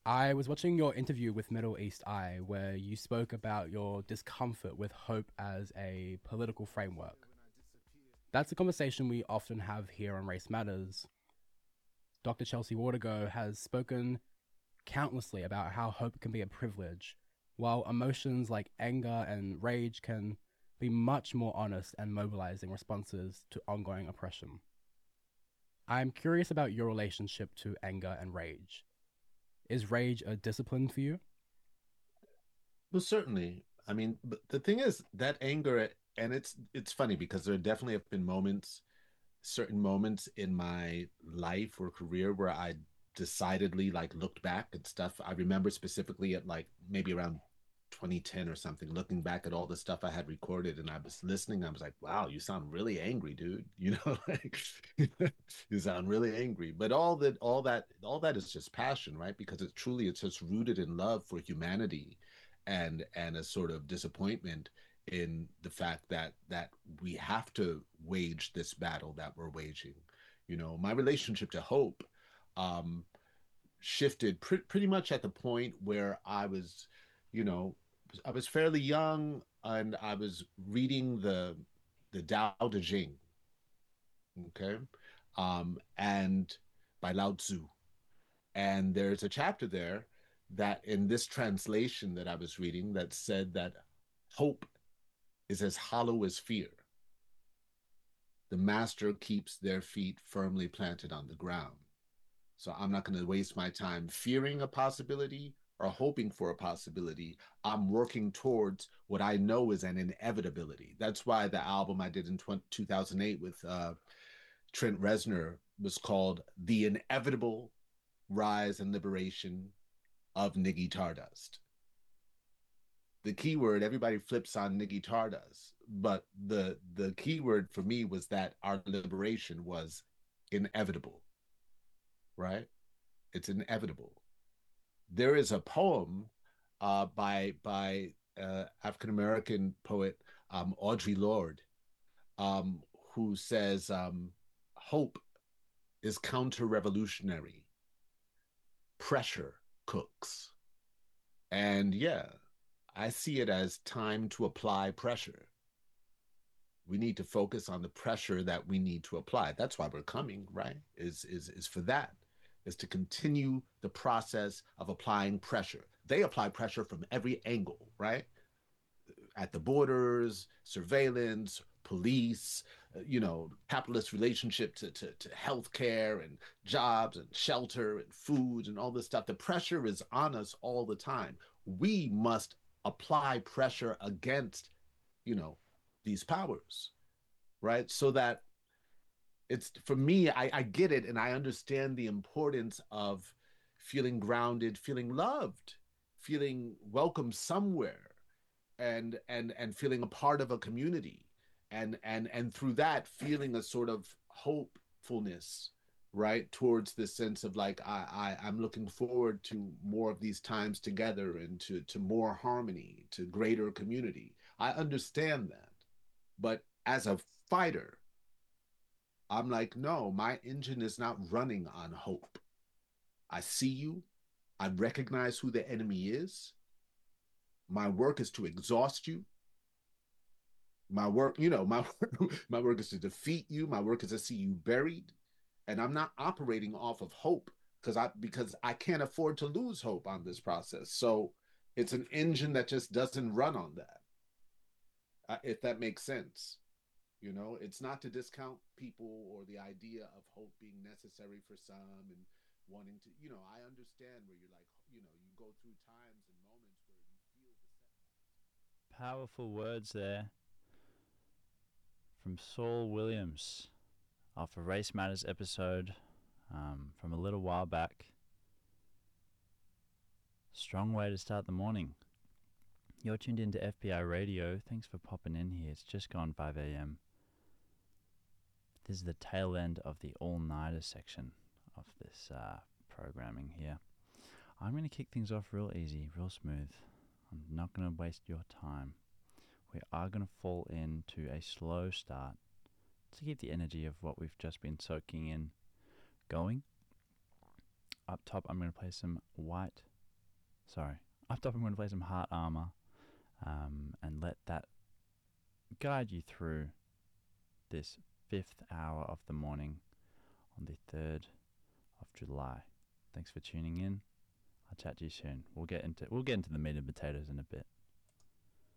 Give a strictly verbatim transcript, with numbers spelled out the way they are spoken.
I was watching your interview with Middle East Eye where you spoke about your discomfort with hope as a political framework. That's a conversation we often have here on Race Matters. Doctor Chelsea Watergo has spoken countlessly about how hope can be a privilege, while emotions like anger and rage can be much more honest and mobilizing responses to ongoing oppression. I'm curious about your relationship to anger and rage. Is rage a discipline for you? Well, certainly. I mean, but the thing is that anger, and it's it's funny because there definitely have been moments, certain moments in my life or career where I decidedly like looked back at stuff. I remember specifically at like maybe around twenty ten or something, looking back at all the stuff I had recorded and I was listening. I was like, wow, you sound really angry, dude. You know, like you sound really angry. But all that, all that, all that is just passion, right? Because it's truly, it's just rooted in love for humanity and and a sort of disappointment in the fact that that we have to wage this battle that we're waging. You know, my relationship to hope um, shifted pre- pretty much at the point where I was, you know, I was fairly young and I was reading the the Tao Te Ching, okay, um, and by Lao Tzu, and there's a chapter there that in this translation that I was reading that said that hope is as hollow as fear. The master keeps their feet firmly planted on the ground. So I'm not going to waste my time fearing a possibility or hoping for a possibility. I'm working towards what I know is an inevitability. That's why the album I did in two thousand eight with uh, Trent Reznor was called The Inevitable Rise and Liberation of Niggy Tardust. The keyword, everybody flips on Niggy Tardust, but the the keyword for me was that our liberation was inevitable, right? It's inevitable. There is a poem uh, by by uh, African American poet um, Audre Lorde um, who says um, hope is counter revolutionary, pressure cooks, and yeah, I see it as time to apply pressure. We need to focus on the pressure that we need to apply. That's why we're coming, right? Is is is for that, is to continue the process of applying pressure. They apply pressure from every angle, right? At the borders, surveillance, police, uh, you know, capitalist relationship to, to, to healthcare and jobs and shelter and food and all this stuff. The pressure is on us all the time. We must apply pressure against, you know, these powers, right? So that it's for me, I, I get it and I understand the importance of feeling grounded, feeling loved, feeling welcome somewhere and and and feeling a part of a community and and and through that feeling a sort of hopefulness right towards this sense of like I, I I'm looking forward to more of these times together and to to more harmony to greater community. I understand that, but as a fighter I'm like, no, my engine is not running on hope. I see you. I recognize who the enemy is. My work is to exhaust you. My work, you know, my my work is to defeat you. My work is to see you buried. And I'm not operating off of hope because I because I can't afford to lose hope on this process. So it's an engine that just doesn't run on that. Uh, if that makes sense. You know, it's not to discount people or the idea of hope being necessary for some and wanting to, you know, I understand where you're like, you know, you go through times and moments where you feel the setbacks. Powerful words there from Saul Williams off a Race Matters episode um, from a little while back. Strong way to start the morning. You're tuned into F B I Radio. Thanks for popping in here. It's just gone five a.m. This is the tail end of the all-nighter section of this uh, programming here. I'm going to kick things off real easy, real smooth. I'm not going to waste your time. We are going to fall into a slow start to keep the energy of what we've just been soaking in going. Up top, I'm going to play some White Sorry. Up top, I'm going to play some Heart Armor um, and let that guide you through this fifth hour of the morning on the third of July. Thanks for tuning in. I'll chat to you soon. We'll get into we'll get into the meat and potatoes in a bit.